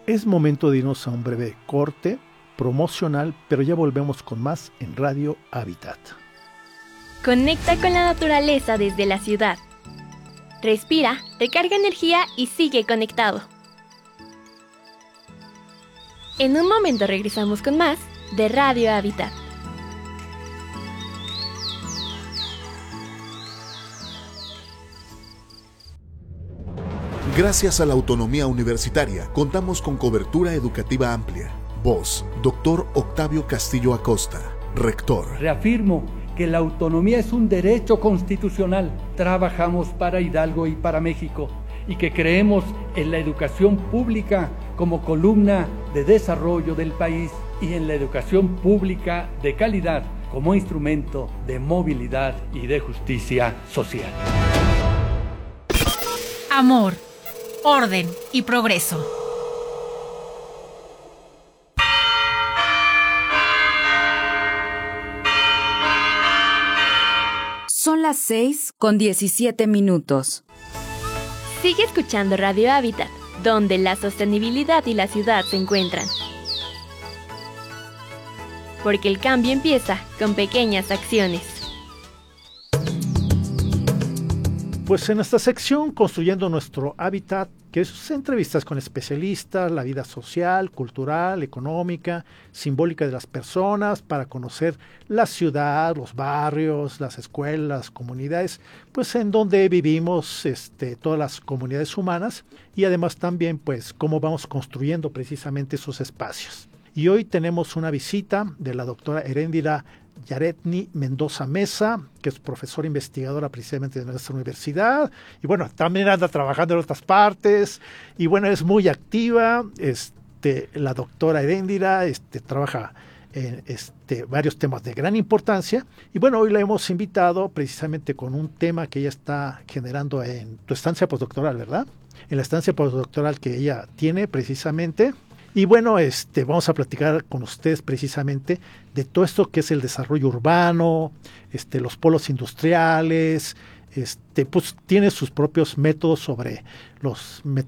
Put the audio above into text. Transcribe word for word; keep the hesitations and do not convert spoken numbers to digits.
Es momento de irnos a un breve corte promocional, pero ya volvemos con más en Radio Hábitat. Conecta con la naturaleza desde la ciudad. Respira, recarga energía y sigue conectado. En un momento regresamos con más de Radio Hábitat. Gracias a la autonomía universitaria, contamos con cobertura educativa amplia. Voz, doctor Octavio Castillo Acosta, rector. Reafirmo que la autonomía es un derecho constitucional. Trabajamos para Hidalgo y para México y que creemos en la educación pública como columna de desarrollo del país y en la educación pública de calidad como instrumento de movilidad y de justicia social. Amor, orden y progreso. Son las seis con diecisiete minutos. Sigue escuchando Radio Hábitat, donde la sostenibilidad y la ciudad se encuentran. Porque el cambio empieza con pequeñas acciones. Pues en esta sección, Construyendo Nuestro Hábitat, que es entrevistas con especialistas, la vida social, cultural, económica, simbólica de las personas, para conocer la ciudad, los barrios, las escuelas, comunidades, pues en donde vivimos este, todas las comunidades humanas, y además también pues cómo vamos construyendo precisamente esos espacios. Y hoy tenemos una visita de la doctora Heréndira Yaretni Mendoza Mesa, que es profesora investigadora precisamente de nuestra universidad, y bueno, también anda trabajando en otras partes, y bueno, es muy activa. Este, la doctora Heréndira este, trabaja en este, varios temas de gran importancia, y bueno, hoy la hemos invitado precisamente con un tema que ella está generando en tu estancia postdoctoral, ¿verdad? En la estancia postdoctoral que ella tiene precisamente. Y bueno, este, vamos a platicar con ustedes precisamente de todo esto que es el desarrollo urbano, este, los polos industriales, este, pues tiene sus propios métodos sobre los